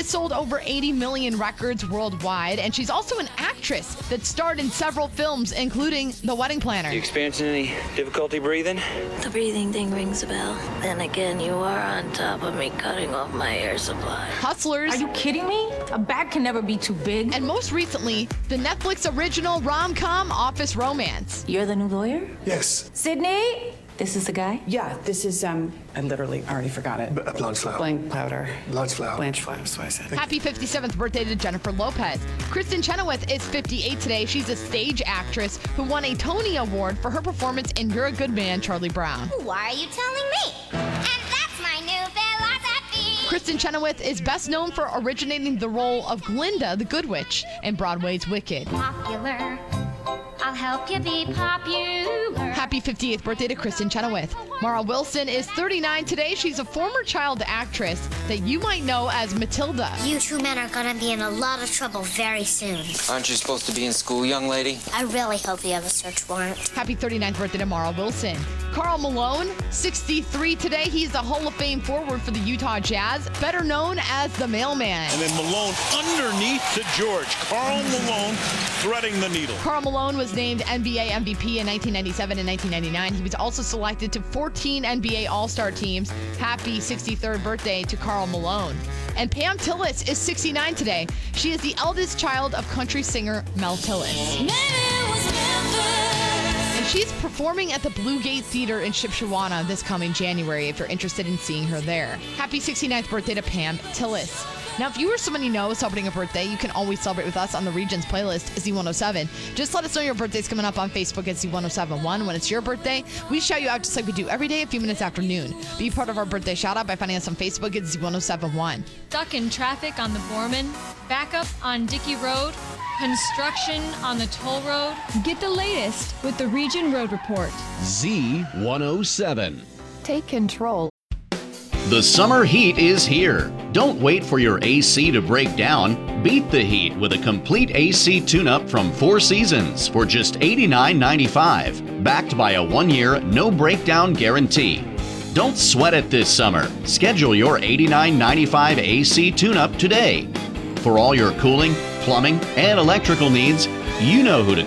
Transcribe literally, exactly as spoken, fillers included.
has sold over eighty million records worldwide, and she's also an actress that starred in several films, including The Wedding Planner. You experiencing any difficulty breathing? The breathing thing rings a bell. Then again, you are on top of me cutting off my air supply. Hustlers. Are you kidding me? A bag can never be too big. And most recently, the Netflix original rom-com Office Romance. You're the new lawyer? Yes. Sydney? This is the guy? Yeah, this is, um, I literally already forgot it. B- uh, Blanche Flower. Blank powder. Blanche Flower. Blanche Flower, that's what I said. Happy fifty-seventh birthday to Jennifer Lopez. Kristen Chenoweth is fifty-eight today. She's a stage actress who won a Tony Award for her performance in You're a Good Man, Charlie Brown. Why are you telling me? And that's my new philosophy. Kristen Chenoweth is best known for originating the role of Glinda, the Good Witch, in Broadway's Wicked. Popular. I'll help you be popular. Happy fifty-eighth birthday to Kristen Chenoweth. Mara Wilson is thirty-nine today. She's a former child actress that you might know as Matilda. You two men are gonna be in a lot of trouble very soon. Aren't you supposed to be in school, young lady? I really hope you have a search warrant. Happy thirty-ninth birthday to Mara Wilson. Karl Malone, sixty-three today. He's the Hall of Fame forward for the Utah Jazz, better known as the Mailman. And then Malone underneath to George. Karl Malone threading the needle. Karl Malone was named N B A M V P in nineteen ninety-seven and nineteen ninety-nine. He was also selected to fourteen N B A All-Star teams. Happy sixty-third birthday to Karl Malone. And Pam Tillis is sixty-nine today. She is the eldest child of country singer Mel Tillis. And she's performing at the Blue Gate Theater in Shipshewana this coming January if you're interested in seeing her there. Happy sixty-ninth birthday to Pam Tillis. Now, if you or someone you know is celebrating a birthday, you can always celebrate with us on the Regions playlist, Z one oh seven. Just let us know your birthday's coming up on Facebook at Z one oh seven one. When it's your birthday, we shout you out just like we do every day a few minutes after noon. Be part of our birthday shout-out by finding us on Facebook at Z one oh seven one. Stuck in traffic on the Borman, backup on Dickey Road, construction on the toll road. Get the latest with the Region Road Report. Z one oh seven. Take control. The summer heat is here. Don't wait for your A C to break down. Beat the heat with a complete A C tune-up from Four Seasons for just eighty-nine ninety-five, backed by a one-year no-breakdown guarantee. Don't sweat it this summer. Schedule your eighty-nine ninety-five A C tune-up today. For all your cooling, plumbing, and electrical needs, you know who to